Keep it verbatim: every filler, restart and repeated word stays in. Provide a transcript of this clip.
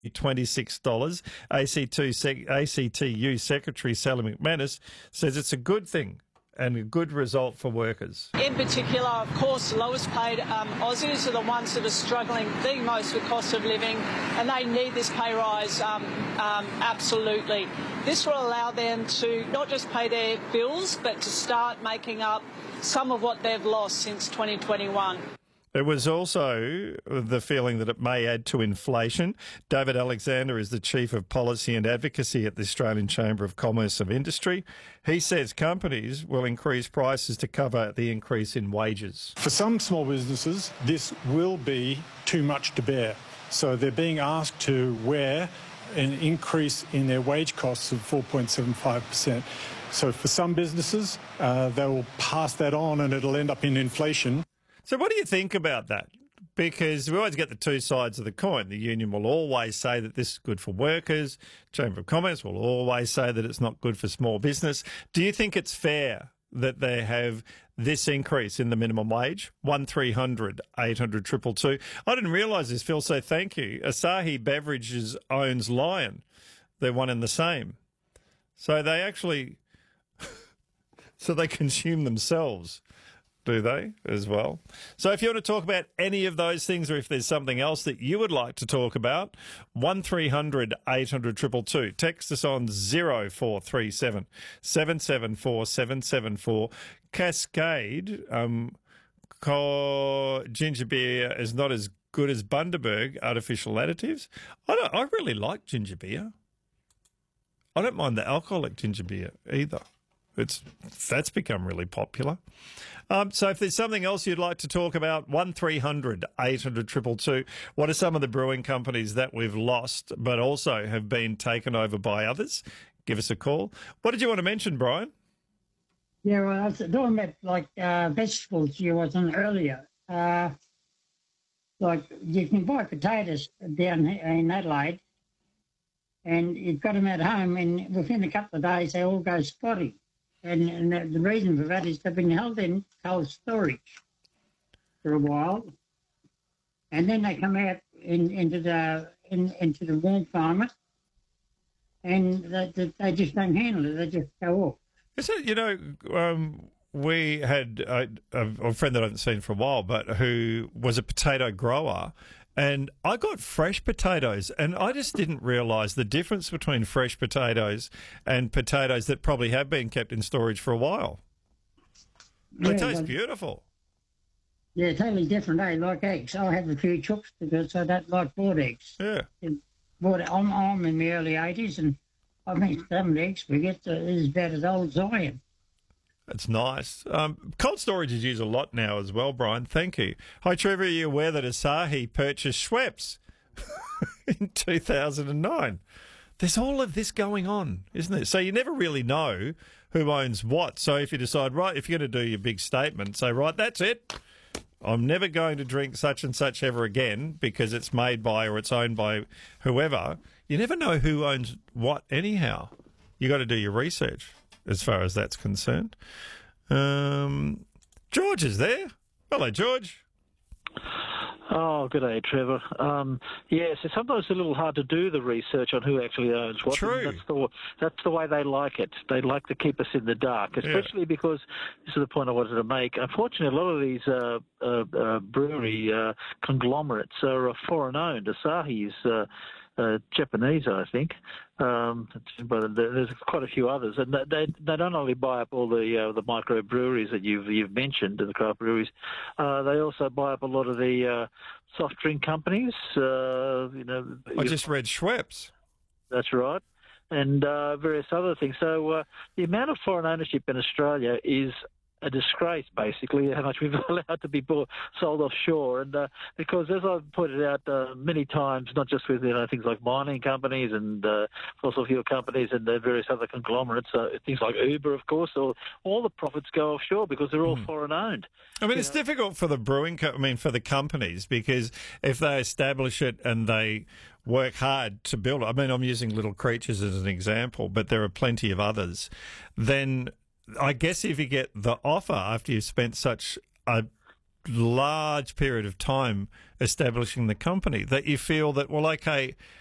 twenty-six dollars. A C T U Secretary Sally McManus says it's a good thing and a good result for workers. In particular, of course, lowest paid um, Aussies are the ones that are struggling the most with cost of living, and they need this pay rise um, um, absolutely. This will allow them to not just pay their bills, but to start making up some of what they've lost since twenty twenty-one. There was also the feeling that it may add to inflation. David Alexander is the Chief of Policy and Advocacy at the Australian Chamber of Commerce and Industry. He says companies will increase prices to cover the increase in wages. For some small businesses, this will be too much to bear. So they're being asked to wear an increase in their wage costs of four point seven five percent. So for some businesses, uh, they will pass that on and it'll end up in inflation. So what do you think about that? Because we always get the two sides of the coin. The union will always say that this is good for workers. Chamber of Commerce will always say that it's not good for small business. Do you think it's fair that they have this increase in the minimum wage? one three hundred eight hundred two two two. I didn't realise this, Phil, so thank you. Asahi Beverages owns Lion. They're one and the same. So they actually... so they consume themselves. Do they as well? So if you want to talk about any of those things, or if there's something else that you would like to talk about, one three hundred eight hundred two two two. Text us on zero four three seven seven seven four seven seven four. Cascade, um, co- ginger beer is not as good as Bundaberg artificial additives. I don't. I really like ginger beer. I don't mind the alcoholic ginger beer either. It's that's become really popular. Um, so if there's something else you'd like to talk about, one three hundred eight hundred two two two. What are some of the brewing companies that we've lost but also have been taken over by others? Give us a call. What did you want to mention, Brian? Yeah, well, I was talking about, like, uh, vegetables you was on earlier. Uh, like, you can buy potatoes down in Adelaide, and you've got them at home, and within a couple of days they all go spotty. And, and the, the reason for that is they've been held in cold storage for a while, and then they come out in, into the in, into the warm climate, and they, they, they just don't handle it. They just go off. Is it, you know, um, we had a, a friend that I haven't seen for a while, but who was a potato grower. And I got fresh potatoes, and I just didn't realise the difference between fresh potatoes and potatoes that probably have been kept in storage for a while. They Yeah, taste well, beautiful. Yeah, totally different, eh? Like eggs. I have a few chooks because I don't like boiled eggs. Yeah. Boiled, I'm, I'm in the early eighties, and I think some eggs we get uh, is about as old as I am. That's nice. Um, cold storage is used a lot now as well, Brian. Thank you. Hi, Trevor. Are you aware that Asahi purchased Schweppes in two thousand nine? There's all of this going on, isn't there? So you never really know who owns what. So if you decide, right, if you're going to do your big statement, say, right, that's it. I'm never going to drink such and such ever again because it's made by or it's owned by whoever. You never know who owns what anyhow. You got to do your research as far as that's concerned. Um, George is there. Hello, George. Oh, good day, Trevor. Um, yes, it's sometimes a little hard to do the research on who actually owns what. True. That's the, that's the way they like it. They like to keep us in the dark, especially yeah. because, this is the point I wanted to make, unfortunately a lot of these uh, uh, uh, brewery uh, conglomerates are uh, foreign-owned. Asahi is uh, uh, Japanese, I think. Um, but there's quite a few others, and they they don't only buy up all the uh, the micro breweries that you've you've mentioned, the craft breweries. Uh, they also buy up a lot of the uh, soft drink companies. Uh, you know, I just read Schweppes. That's right, and uh, various other things. So uh, the amount of foreign ownership in Australia is a disgrace, basically, how much we've allowed to be bought, sold offshore. And uh, because, as I've pointed out uh, many times, not just with you know things like mining companies and uh, fossil fuel companies and uh, various other conglomerates, uh, things like Uber, of course, all, all the profits go offshore because they're all mm. foreign owned. I mean, you it's know? difficult for the brewing, co- I mean, for the companies, because if they establish it and they work hard to build it, I mean, I'm using Little Creatures as an example, but there are plenty of others, then I guess if you get the offer after you've spent such a large period of time establishing the company, that you feel that, well, okay,